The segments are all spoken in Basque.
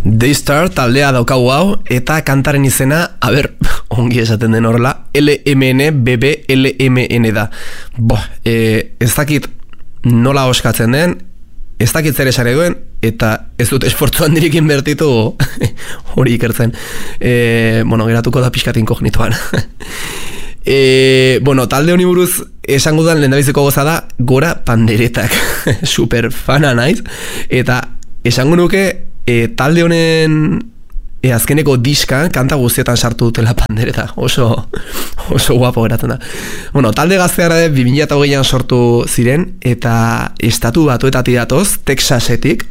Daystar taldea daukagu hau, eta kantaren izena, ongi esaten den horrela, LMN da. Ez dakit nola oskatzen den, ez dakit zer esare duen, eta ez dut esfortzu handirik inbertitu hori ikertzen. Geratuko da pixkat inkognituan. Talde honi buruz esango dudan lehendabiziko goza da Gora Panderetak. Super fana naiz, eta esango nuke talde honen azkeneko diska kanta guztietan sartu dutela pandereta. Oso guapo geratzen da. Talde gazteara 2008an sortu ziren, eta estatu batuetatik datoz, Texasetik.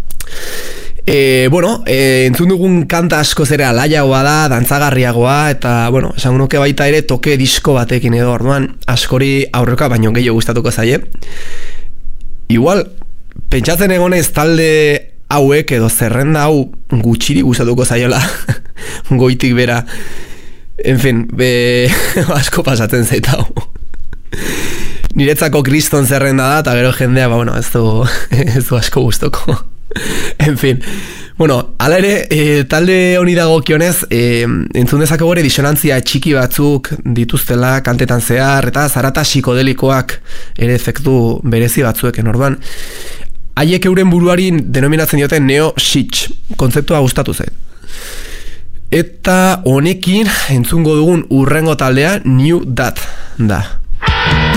Entzun dugun kanta askoz ere alaiagoa da, dantzagarriagoa, eta, esan nuke baita ere toke disko batekin edo, orduan, askori aurreka baino gehiago gustatuko zaie. Igual, pentsatzen egonez talde hauek edo zerrenda hau gutxiri gustatuko zaiola goitik bera. En fin, asko pasatzen zait hau. Niretzako kriston zerrenda da, eta gero jendea, ez du asko gustoko. En fin, ala ere, talde honi dagokionez, entzun dezakegu ere disonantzia txiki batzuk dituztela kantetan zehar, eta zarata psikodelikoak ere efektu berezi batzueken, orduan. Haiek euren buruari denominatzen dioten neo-shitch kontzeptua gustatu zait. Eta honekin entzungo dugun urrengo taldea New Dat da.